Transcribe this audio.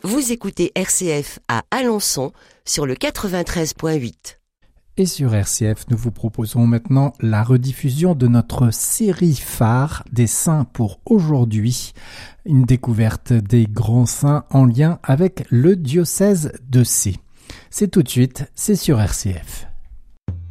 Vous écoutez RCF à Alençon sur le 93.8. Et sur RCF, nous vous proposons maintenant la rediffusion de notre série phare des saints pour aujourd'hui. Une découverte des grands saints en lien avec le diocèse de Sées. C'est tout de suite, c'est sur RCF.